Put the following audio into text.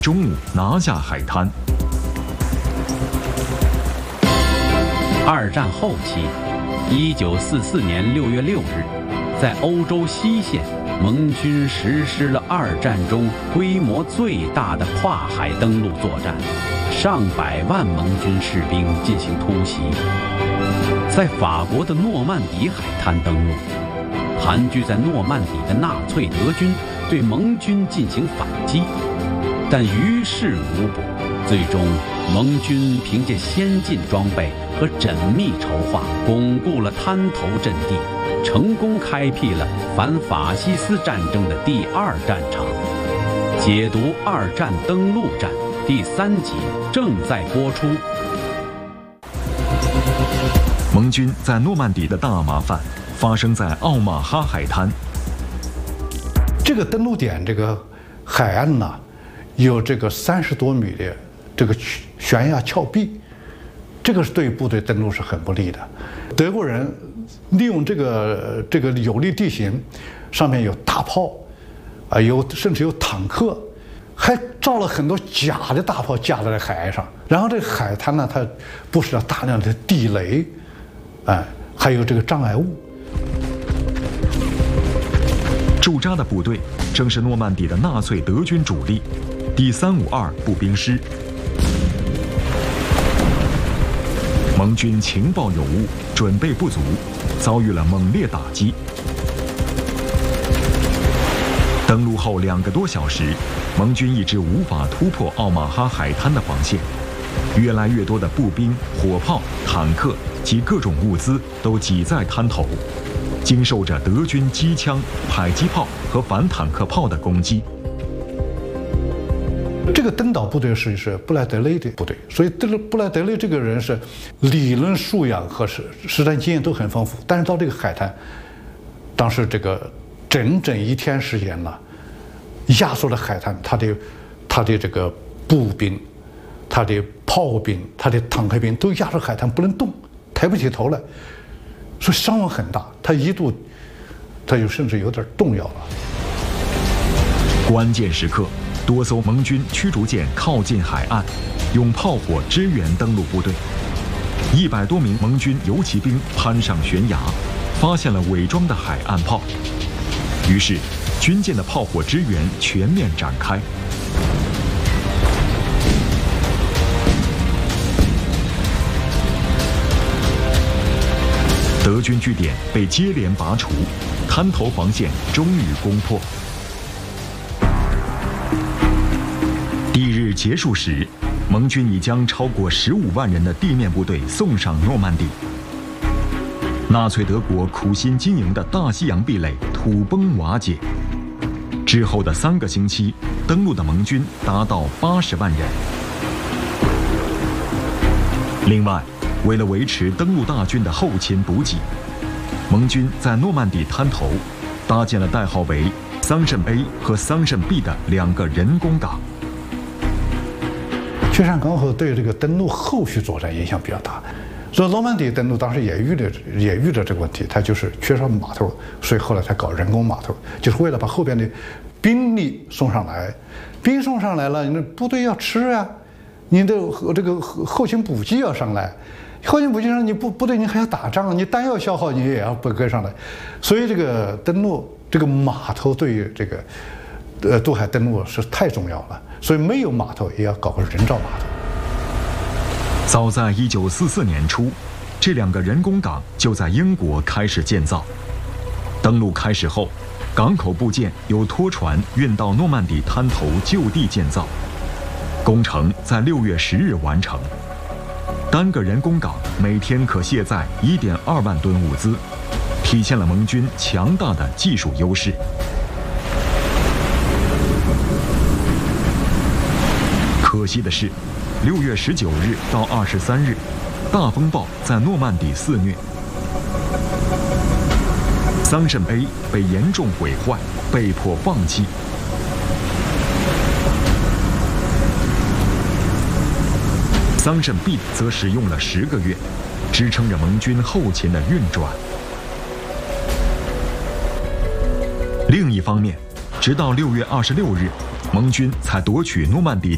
中午拿下海滩。 二战后期，1944年6月6日，在欧洲西线，盟军实施了二战中规模最大的跨海登陆作战，上百万盟军士兵进行突袭，在法国的诺曼底海滩登陆。盘踞在诺曼底的纳粹德军对盟军进行反击，但于事无补。最终，盟军凭借先进装备和缜密筹划，巩固了滩头阵地，成功开辟了反法西斯战争的第二战场。解读二战登陆战第3集正在播出。 盟军在诺曼底的大麻烦发生在奥马哈海滩。 这个登陆点，这个海岸呢，有这个30多米的这个悬崖峭壁，这个是对部队登陆是很不利的。德国人利用这个有利地形，上面有大炮，甚至有坦克，还造了很多假的大炮架在海岸上。然后这个海滩呢，它布置了大量的地雷，还有这个障碍物。 驻扎的部队正是诺曼底的纳粹德军主力第352步兵师。盟军情报有误，准备不足，遭遇了猛烈打击。登陆后2个多小时，盟军一直无法突破奥马哈海滩的防线，越来越多的步兵、火炮、坦克及各种物资都挤在滩头，经受着德军机枪、迫击炮和反坦克炮的攻击。 这个登岛部队是布莱德雷的部队，所以布莱德雷这个人是理论素养和实战经验都很丰富。但是到这个海滩，当时这个整整1天时间呢，压缩了海滩，他的这个步兵、他的炮兵、他的坦克兵都压缩海滩不能动，抬不起头来，所以伤亡很大。他一度就甚至有点动摇了。 关键时刻，多艘盟军驱逐舰靠近海岸，用炮火支援登陆部队。100多名盟军游骑兵攀上悬崖，发现了伪装的海岸炮。于是，军舰的炮火支援全面展开。德军据点被接连拔除，滩头防线终于攻破。第一日结束时，盟军已将超过15万人的地面部队送上诺曼底。纳粹德国苦心经营的大西洋壁垒土崩瓦解。之后的3个星期，登陆的盟军达到80万人。另外，为了维持登陆大军的后勤补给，盟军在诺曼底滩头搭建了代号为桑葚 A 和桑葚 B 的2个人工港。 雪山港口对这个登陆后续作战影响比较大，所以诺曼底登陆当时也遇着这个问题，它就是缺少码头，所以后来才搞人工码头，就是为了把后边的兵力送上来。兵送上来了，你的部队要吃啊，你的这个后勤补给要上来，后勤补给上你部队你还要打仗，你弹药消耗你也要不跟上来，所以这个登陆这个码头对于这个渡海登陆是太重要了，所以没有码头也要搞个人造码头。 早在1944年初，这2个人工港就在英国开始建造。登陆开始后，港口部件由拖船运到诺曼底滩头就地建造，工程在6月10日完成。单个人工港每天可卸载1.2万吨物资，体现了盟军强大的技术优势。可惜的是，6月19日到23日，大风暴在诺曼底肆虐，桑葚 A 被严重毁坏，被迫放弃。桑葚 B 则使用了10个月，支撑着盟军后勤的运转。另一方面，直到6月26日，盟军才夺取诺曼底